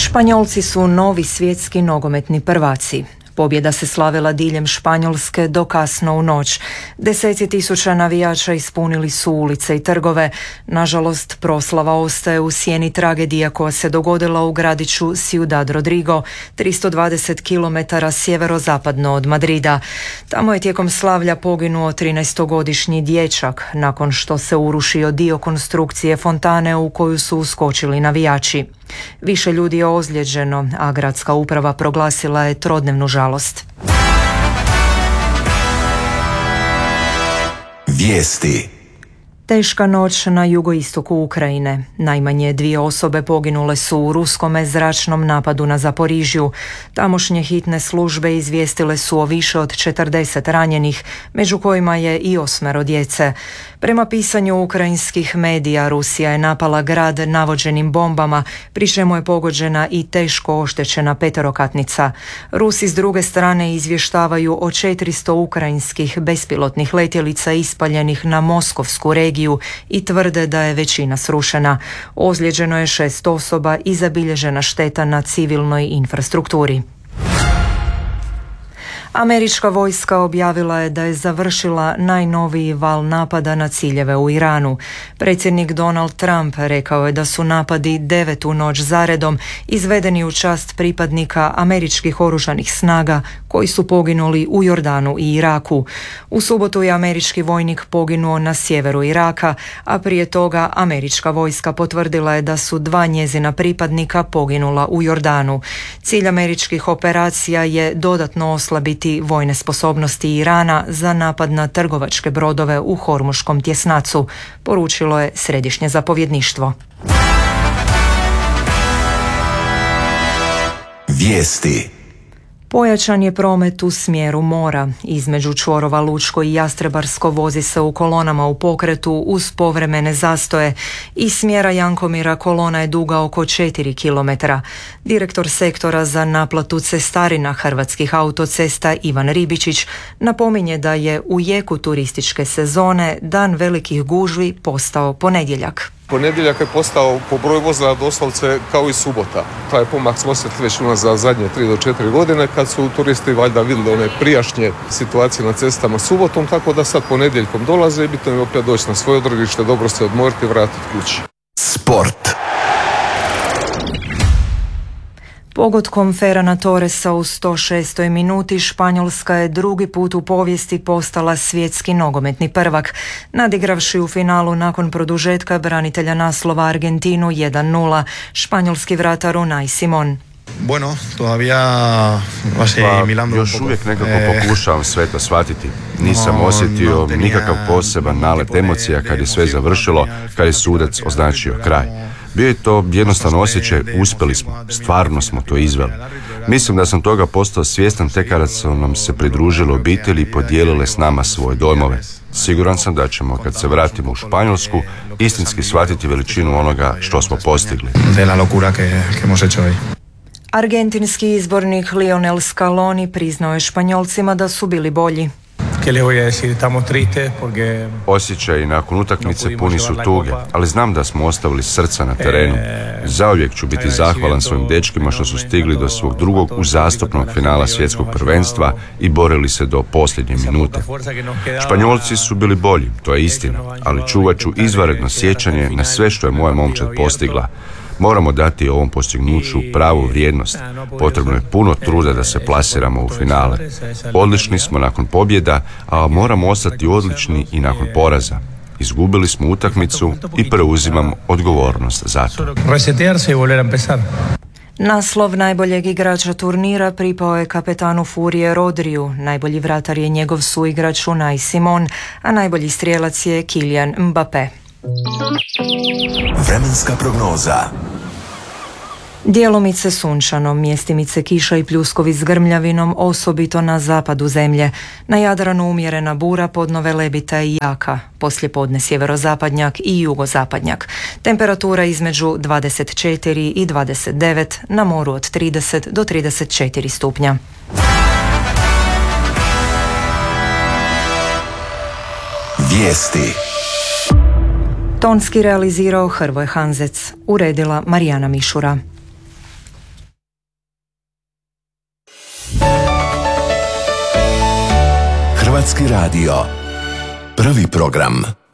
Španjolci su novi svjetski nogometni prvaci. Pobjeda se slavila diljem Španjolske do kasno u noć. Deseci tisuća navijača ispunili su ulice i trgove. Nažalost, proslava ostaje u sjeni tragedija koja se dogodila u gradiću Ciudad Rodrigo, 320 km sjeverozapadno od Madrida. Tamo je tijekom slavlja poginuo 13-godišnji dječak nakon što se urušio dio konstrukcije fontane u koju su uskočili navijači. Više ljudi je ozlijeđeno, a gradska uprava proglasila je trodnevnu žalost. Vijesti. Teška noć na jugoistoku Ukrajine. Najmanje 2 osobe poginule su u ruskome zračnom napadu na Zaporižju. Tamošnje hitne službe izvijestile su o više od 40 ranjenih, među kojima je i 8 djece. Prema pisanju ukrajinskih medija, Rusija je napala grad navođenim bombama, pri čemu je pogođena i teško oštećena peterokatnica. Rusi s druge strane izvještavaju o 400 ukrajinskih bespilotnih letjelica ispaljenih na moskovsku regiju i tvrde da je većina srušena. Ozlijeđeno je 6 osoba i zabilježena šteta na civilnoj infrastrukturi. Američka vojska objavila je da je završila najnoviji val napada na ciljeve u Iranu. Predsjednik Donald Trump rekao je da su napadi 9. noć zaredom izvedeni u čast pripadnika američkih oružanih snaga koji su poginuli u Jordanu i Iraku. U subotu je američki vojnik poginuo na sjeveru Iraka, a prije toga američka vojska potvrdila je da su 2 njezina pripadnika poginula u Jordanu. Cilj američkih operacija je dodatno oslabiti vojne sposobnosti Irana za napad na trgovačke brodove u Hormuškom tjesnacu, poručilo je središnje zapovjedništvo. Vijesti. Pojačan je promet u smjeru mora. Između čvorova Lučko i Jastrebarsko vozi se u kolonama u pokretu uz povremene zastoje. Iz smjera Jankomira kolona je duga oko 4 km. Direktor sektora za naplatu cestarina Hrvatskih autocesta Ivan Ribičić napominje da je u jeku turističke sezone dan velikih gužvi postao ponedjeljak. Ponedjeljak je postao po broju vozila doslovce kao i subota. Taj pomak smo osjetili već za zadnje 3 do 4 godine kad su turisti valjda vidjeli one prijašnje situacije na cestama subotom, tako da sad ponedjeljkom dolaze i bitno je opet doći na svoje odredište, dobro se odmoriti i vratiti kući. Sport. Pogodkom Ferrana Torresa u 106. minuti Španjolska je drugi put u povijesti postala svjetski nogometni prvak, nadigravši u finalu nakon produžetka branitelja naslova Argentinu 1-0, španjolski vratar Unai Simon. Bueno, todavía još uvijek nekako pokušavam sve to shvatiti. Nisam osjetio nikakav poseban nalet emocija kad je sve završilo, kad je sudac označio kraj. Bio je to jednostavno osjećaj, uspjeli smo, stvarno smo to izveli. Mislim da sam toga postao svjestan tek kada su nam se pridružile obitelji i podijelile s nama svoje dojmove. Siguran sam da ćemo, kad se vratimo u Španjolsku, istinski shvatiti veličinu onoga što smo postigli. Argentinski izbornik Lionel Scaloni priznao je Španjolcima da su bili bolji. Osjećaji nakon utakmice puni su tuge, ali znam da smo ostavili srca na terenu. Zauvijek ću biti zahvalan svojim dečkima što su stigli do svog drugog uzastopnog finala svjetskog prvenstva i borili se do posljednje minute. Španjolci su bili bolji, to je istina, ali čuvat ću izvanredno sjećanje na sve što je moja momčad postigla. Moramo dati ovom postignuću pravu vrijednost. Potrebno je puno truda da se plasiramo u finale. Odlični smo nakon pobjeda, a moramo ostati odlični i nakon poraza. Izgubili smo utakmicu i preuzimam odgovornost za to. Naslov najboljeg igrača turnira pripao je kapetanu Furije Rodriju, najbolji vratar je njegov suigrač Unai Simon, a najbolji strijelac je Kylian Mbappé. Vremenska prognoza. Djelomice sunčano, mjestimice kiša i pljuskovi s grmljavinom, osobito na zapadu zemlje. Na Jadranu umjerena bura, podno velebita i jaka. Poslijepodne sjeverozapadnjak i jugozapadnjak. Temperatura između 24 i 29, na moru od 30 do 34 stupnja. Vijesti. Tonski realizirao Hrvoje Hanzec, uredila Marijana Mišura. Hrvatski radio. Prvi program.